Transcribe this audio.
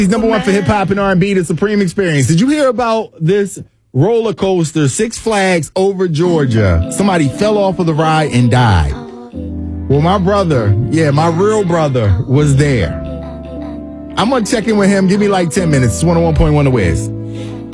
He's number one for hip hop and R&B, the Supreme Experience. Did you hear about this roller coaster, Six Flags over Georgia? Somebody fell off of the ride and died. Well, my brother, my real brother was there. I'm going to check in with him. Give me like 10 minutes. It's 101.1 The Wiz.